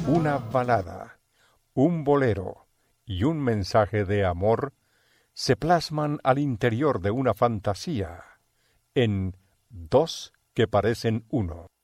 Una balada, un bolero y un mensaje de amor se plasman al interior de una fantasía en Dos que parecen uno.